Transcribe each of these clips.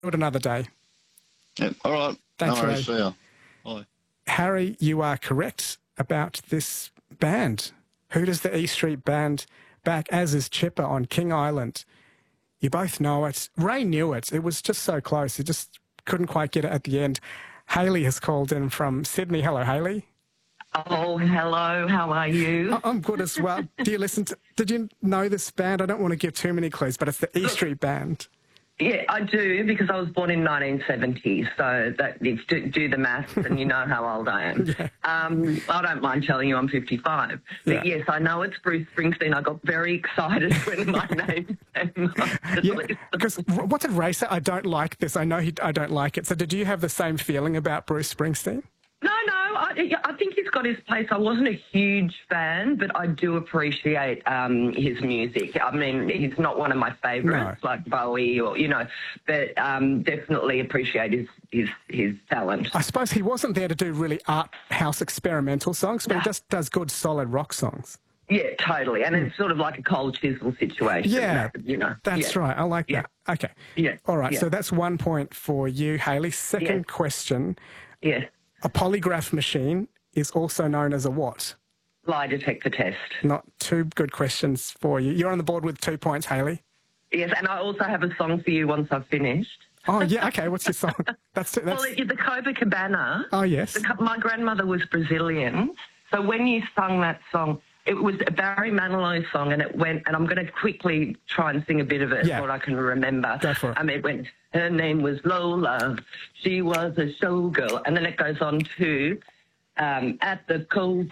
it another day. Yeah, all right. Thanks, no Ray. worries, see ya. Bye. Harry, you are correct about this band. Who does the E Street Band back, as is Chipper on King Island? You both know it. Ray knew it. It was just so close. He just couldn't quite get it at the end. Hayley has called in from Sydney. Hello, Hayley. Oh, hello. How are you? I'm good as well. Did you know this band? I don't want to give too many clues, but it's the E Street Band. Yeah, I do, because I was born in 1970, so that if do the maths and you know how old I am. Yeah. I don't mind telling you I'm 55. But Yeah. yes, I know it's Bruce Springsteen. I got very excited when my name came up. Yeah, because what did Ray say? I don't like this. I know I don't like it. So did you have the same feeling about Bruce Springsteen? No, I think he's got his place. I wasn't a huge fan, but I do appreciate his music. I mean, he's not one of my favourites, like Bowie or, but definitely appreciate his talent. I suppose he wasn't there to do really art house experimental songs, but he just does good, solid rock songs. Yeah, totally. And it's sort of like a Cold Chisel situation. Yeah, that's right. I like that. Okay. Yeah. All right, so that's 1 point for you, Hayley. Second question. Yeah. A polygraph machine is also known as a what? Lie detector test. Not two good questions for you. You're on the board with 2 points, Hayley. Yes, and I also have a song for you once I've finished. Oh, yeah, okay. What's your song? That's Well, the Copacabana. Oh, yes. My grandmother was Brazilian, so when you sung that song, it was a Barry Manilow song, and it went, and I'm going to quickly try and sing a bit of it, what I can remember. Go for it. It went, her name was Lola, she was a showgirl, and then it goes on to, at the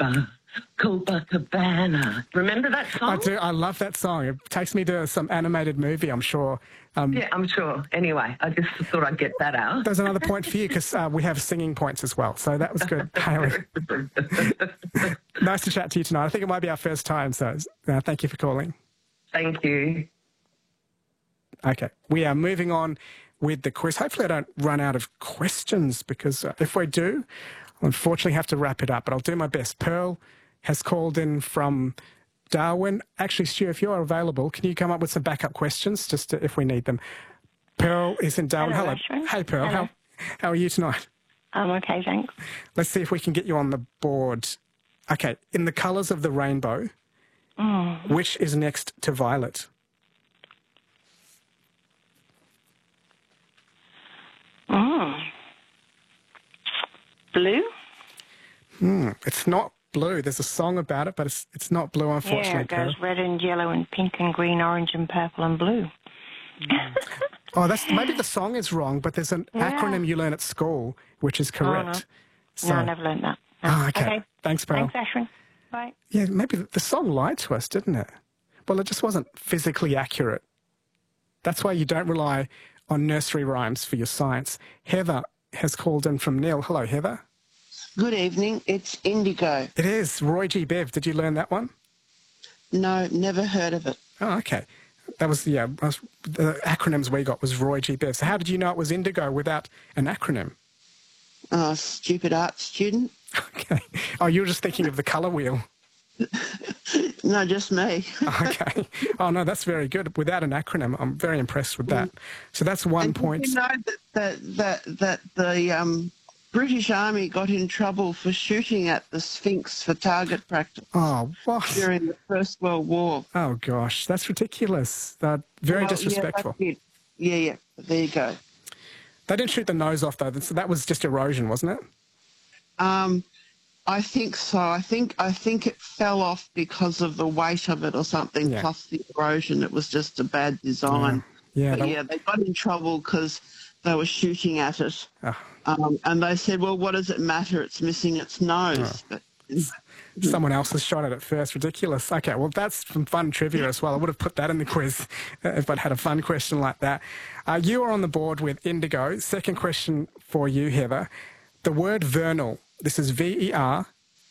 Copacabana. Remember that song? I do. I love that song. It takes me to some animated movie, I'm sure. Yeah, I'm sure. Anyway, I just thought I'd get that out. There's another point for you because we have singing points as well. So that was good, Hayley. Nice to chat to you tonight. I think it might be our first time, so thank you for calling. Thank you. Okay, we are moving on with the quiz. Hopefully I don't run out of questions because if we do, I'll unfortunately have to wrap it up, but I'll do my best. Pearl has called in from Darwin. Actually, Stu, if you're available, can you come up with some backup questions just if we need them? Pearl is in Darwin. Hello. Hey, Pearl. Hello. How are you tonight? I'm okay, thanks. Let's see if we can get you on the board. Okay, in the colours of the rainbow, which is next to violet? Blue? It's not blue. There's a song about it, but it's not blue, unfortunately. Yeah, it goes red and yellow and pink and green, orange and purple and blue. Oh, maybe the song is wrong, but there's an acronym you learn at school, which is correct. No, I never learned that. No. Oh, okay. Thanks, Pearl. Thanks, Ashwin. Bye. Yeah, maybe the song lied to us, didn't it? Well, it just wasn't physically accurate. That's why you don't rely on nursery rhymes for your science. Heather has called in from Neil. Hello, Heather. Good evening. It's indigo. It is. Roy G. Biv. Did you learn that one? No, never heard of it. Oh, okay. That was, the acronyms we got was Roy G. Biv. So how did you know it was indigo without an acronym? Oh, stupid art student. Okay. Oh, you were just thinking of the colour wheel. No, just me. Okay. Oh, no, that's very good. Without an acronym, I'm very impressed with that. So that's 1 point. Did you know that the British Army got in trouble for shooting at the Sphinx for target practice Oh, what? during the First World War? Oh, gosh, that's ridiculous. Very disrespectful. Yeah, there you go. They didn't shoot the nose off, though. So that was just erosion, wasn't it? I think so. I think it fell off because of the weight of it or something, plus the erosion. It was just a bad design. Yeah, they got in trouble because they were shooting at it. And they said, well, what does it matter? It's missing its nose. But someone else has shot at it first. Ridiculous. Okay, well, that's some fun trivia as well. I would have put that in the quiz if I'd had a fun question like that. You are on the board with indigo. Second question for you, Heather. The word vernal, this is V-E-R-N-A-L,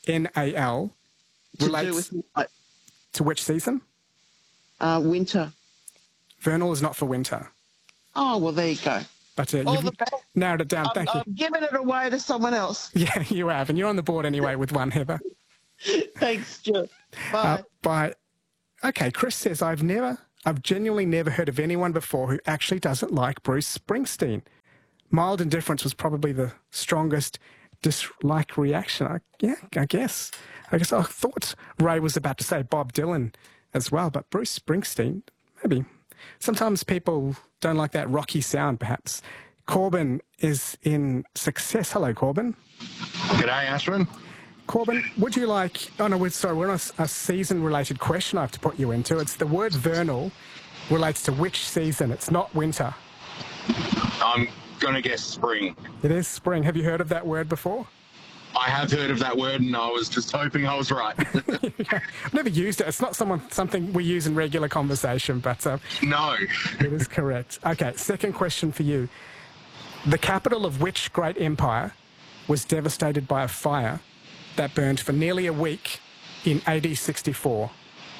relates to which season? Winter. Vernal is not for winter. Oh, well, there you go. But you've narrowed it down. Thank you. I've given it away to someone else. Yeah, you have. And you're on the board anyway with one, Heather. Thanks, Stuart. Bye. Bye. Okay, Chris says, I've never I've genuinely never heard of anyone before who actually doesn't like Bruce Springsteen. Mild indifference was probably the strongest dislike reaction. I guess. I thought Ray was about to say Bob Dylan as well, but Bruce Springsteen, maybe. Sometimes people don't like that rocky sound, perhaps. Corbin is in Success. Hello, Corbin. G'day, Ashwin. Corbin, would you like... Oh, no, we're on a season-related question I have to put you into. It's the word vernal relates to which season? It's not winter. I'm going to guess spring. It is spring. Have you heard of that word before? I have heard of that word, and I was just hoping I was right. I've never used it. It's not something we use in regular conversation, but... No. It is correct. Okay, second question for you. The capital of which great empire was devastated by a fire that burned for nearly a week in AD 64?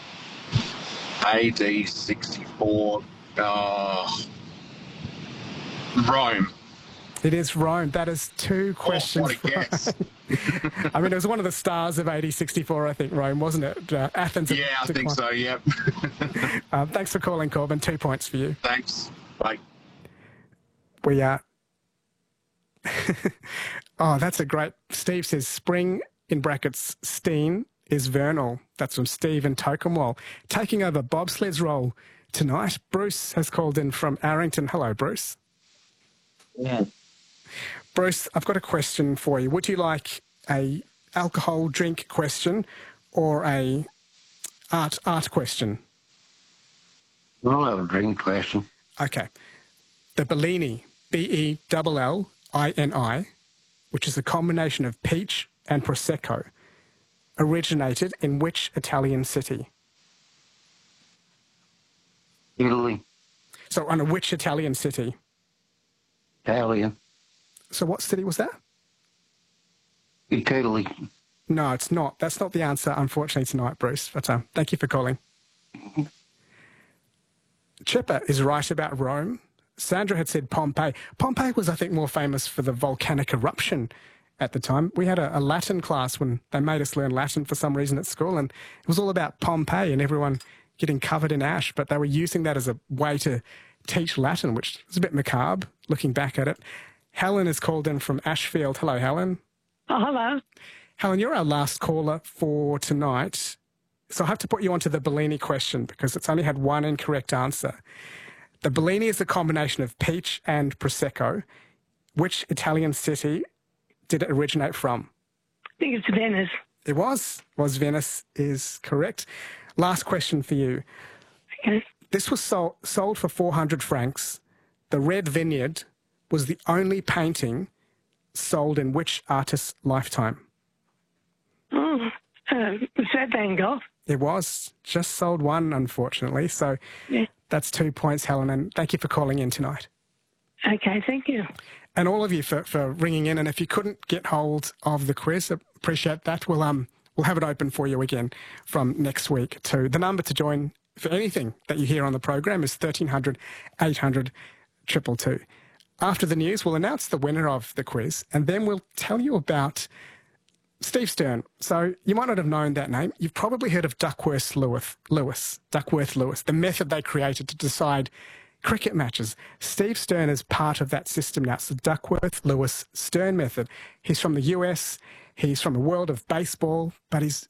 AD 64. Rome. It is Rome. That is two questions. What a guess. I mean, it was one of the stars of AD 64, I think, Rome, wasn't it? Athens. Yeah, I think so, yeah. Thanks for calling, Corbin. 2 points for you. Thanks. Bye. We are... Oh, that's a great... Steve says spring, in brackets, Steen, is vernal. That's from Steve in Tokemwell. Taking over bobsled's role tonight, Bruce has called in from Arrington. Hello, Bruce. Yeah. Bruce, I've got a question for you. Would you like a alcohol drink question or a art question? I'll have a drink question. Okay. The Bellini, Bellini, which is a combination of peach and Prosecco, originated in which Italian city? Italy. So, on which Italian city? Italian. So what city was that? Italy. No, it's not. That's not the answer, unfortunately, tonight, Bruce. But thank you for calling. Chipper is right about Rome. Sandra had said Pompeii. Pompeii was, I think, more famous for the volcanic eruption at the time. We had a Latin class when they made us learn Latin for some reason at school, and it was all about Pompeii and everyone getting covered in ash, but they were using that as a way to teach Latin, which is a bit macabre, looking back at it. Helen is called in from Ashfield. Hello, Helen. Oh, hello. Helen, you're our last caller for tonight. So I have to put you onto the Bellini question because it's only had one incorrect answer. The Bellini is a combination of peach and Prosecco. Which Italian city did it originate from? I think it's Venice. It was. Venice is correct. Last question for you. Okay. This was sold for 400 francs. The Red Vineyard was the only painting sold in which artist's lifetime? Was that Van Gogh? It was. Just sold one, unfortunately. So yeah. That's 2 points, Helen, and thank you for calling in tonight. Okay, thank you. And all of you for ringing in. And if you couldn't get hold of the quiz, appreciate that. We'll have it open for you again from next week too. The number to join for anything that you hear on the program is 1300 800 222. After the news, we'll announce the winner of the quiz, and then we'll tell you about Steve Stern. So you might not have known that name. You've probably heard of Duckworth Lewis, the method they created to decide cricket matches. Steve Stern is part of that system now. It's the Duckworth Lewis Stern method. He's from the US. He's from the world of baseball, but he's